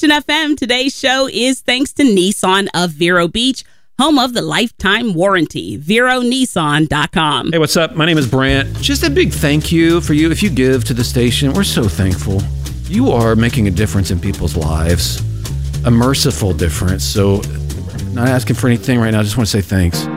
Action FM. Today's show is thanks to Nissan of Vero Beach, home of the lifetime warranty. VeroNissan.com. Hey, what's up? My name is Brant. Just a big thank you for you if you give to the station. We're so thankful. You are making a difference in people's lives, a merciful difference. So, not asking for anything right now. I just want to say thanks.